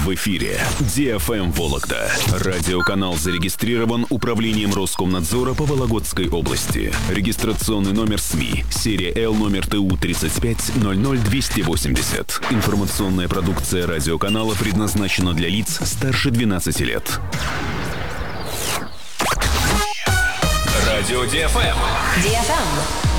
В эфире DFM Вологда. Радиоканал зарегистрирован Управлением Роскомнадзора по Вологодской области. Регистрационный номер СМИ. Серия Л номер ТУ 3500280. Информационная продукция радиоканала предназначена для лиц старше 12 лет. Радио DFM. DFM.